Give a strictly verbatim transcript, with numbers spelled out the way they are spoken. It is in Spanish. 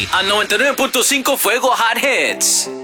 A noventa y nueve punto cinco Fuego Hot Hits.